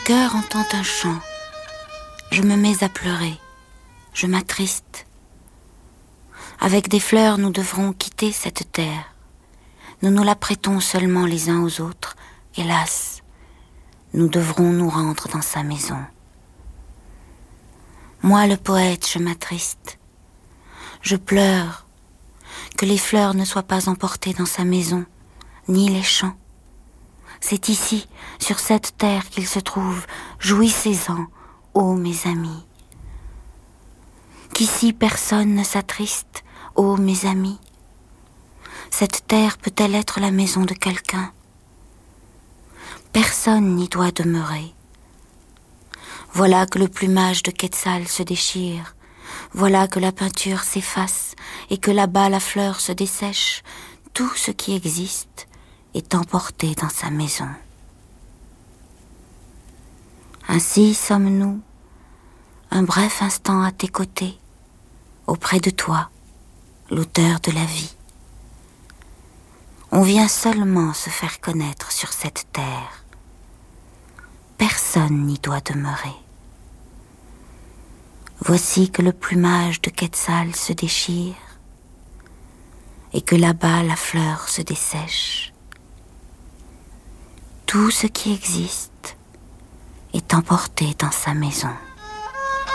Cœur entend un chant, je me mets à pleurer, je m'attriste. Avec des fleurs nous devrons quitter cette terre. Nous nous la prêtons seulement les uns aux autres, hélas, nous devrons nous rendre dans sa maison. Moi le poète, je m'attriste, je pleure, que les fleurs ne soient pas emportées dans sa maison, ni les champs. C'est ici, sur cette terre qu'il se trouve, jouissez-en, ô mes amis. Qu'ici personne ne s'attriste, ô mes amis. Cette terre peut-elle être la maison de quelqu'un? Personne n'y doit demeurer. Voilà que le plumage de Quetzal se déchire, voilà que la peinture s'efface et que là-bas la fleur se dessèche. Tout ce qui existe est emporté dans sa maison. Ainsi sommes-nous, un bref instant à tes côtés, auprès de toi, l'auteur de la vie. On vient seulement se faire connaître sur cette terre. Personne n'y doit demeurer. Voici que le plumage de Quetzal se déchire et que là-bas la fleur se dessèche. Tout ce qui existe est emporté dans sa maison.